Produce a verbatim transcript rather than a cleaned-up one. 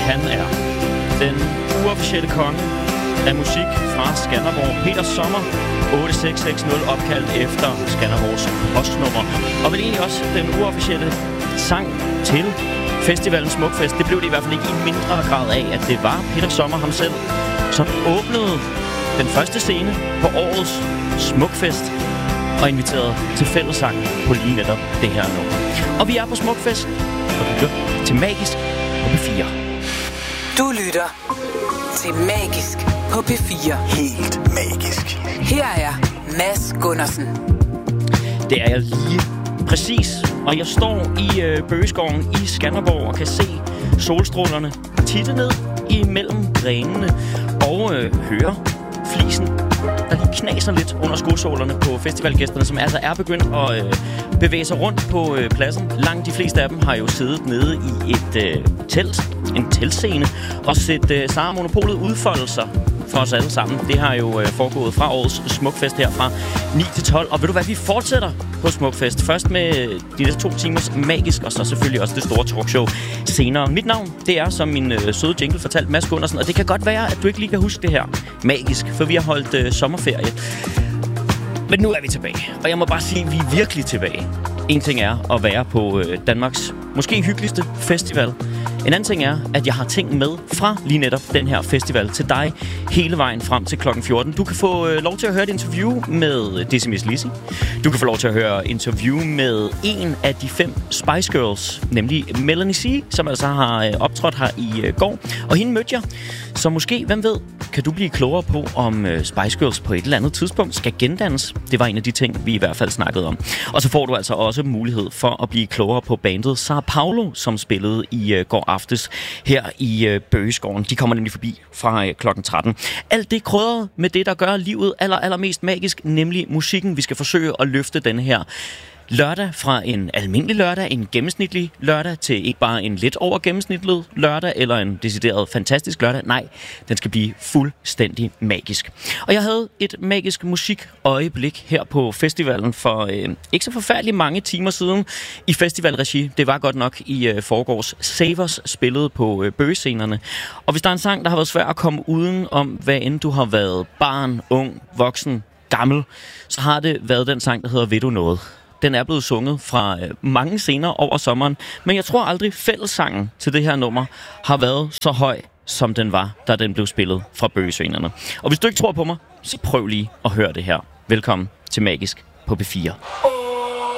Han er den uofficielle konge af musik fra Skanderborg. Peter Sommer, otte seks seks nul, opkaldt efter Skanderborgs postnummer. Og vel egentlig også den uofficielle sang til festivalen Smukfest. Det blev det i hvert fald ikke i mindre grad af, at det var Peter Sommer ham selv, som åbnede den første scene på årets Smukfest og inviterede til fællessang på lige netop det her nummer. Og vi er på Smukfest, og du lytter til Magisk på P fire. Du lytter til Magisk på P fire. Helt magisk. Her er Mads Gundersen. Det er jeg lige præcis, og jeg står i øh, Bøgeskoven i Skanderborg og kan se solstrålerne titte ned imellem grenene og øh, høre flisen, der lige knaser lidt under skosålerne på festivalgæsterne, som altså er begyndt at øh, bevæge sig rundt på øh, pladsen. Langt de fleste af dem har jo siddet nede i et øh, telt, en teltscene, og set øh, Sara Monopolet udfolde sig for os alle sammen. Det har jo øh, foregået fra årets Smukfest her fra ni til tolv. Og ved du hvad, vi fortsætter på Smukfest. Først med de næste to timers Magisk, og så selvfølgelig også det store talkshow senere. Mit navn, det er, som min øh, søde jingle fortalte, Mads Gundersen. Og det kan godt være, at du ikke lige kan huske det her Magisk, for vi har holdt øh, sommerferie. Men nu er vi tilbage, og jeg må bare sige, at vi er virkelig tilbage. En ting er at være på øh, Danmarks måske hyggeligste festival. En anden ting er, at jeg har ting med fra lige netop den her festival til dig hele vejen frem til klokken fjorten. Du kan få øh, lov til at høre et interview med Decimus Lizzy. Du kan få lov til at høre interview med en af de fem Spice Girls, nemlig Melanie C, som altså har øh, optrådt her i øh, går. Og hende mødte jeg. Så måske, hvem ved, kan du blive klogere på, om øh, Spice Girls på et eller andet tidspunkt skal gendannes. Det var en af de ting, vi i hvert fald snakkede om. Og så får du altså også mulighed for at blive klogere på bandet Sao Paulo, som spillede i øh, går aftes her i øh, Bøgeskoven. De kommer nemlig forbi fra øh, klokken tretten. Alt det krydret med det, der gør livet aller, allermest magisk, nemlig musikken. Vi skal forsøge at løfte den her lørdag fra en almindelig lørdag, en gennemsnitlig lørdag, til ikke bare en lidt over gennemsnitlig lørdag, eller en decideret fantastisk lørdag. Nej, den skal blive fuldstændig magisk. Og jeg havde et magisk musikøjeblik her på festivalen for øh, ikke så forfærdeligt mange timer siden i festivalregi. Det var godt nok i øh, forgårs. Savers spillede på øh, bøgescenerne. Og hvis der er en sang, der har været svær at komme uden om, hvad end du har været barn, ung, voksen, gammel, så har det været den sang, der hedder Ved du noget? Den er blevet sunget fra øh, mange scener over sommeren, men jeg tror aldrig fællessangen til det her nummer har været så høj, som den var, da den blev spillet fra bøgescenerne. Og hvis du ikke tror på mig, så prøv lige at høre det her. Velkommen til Magisk på P fire.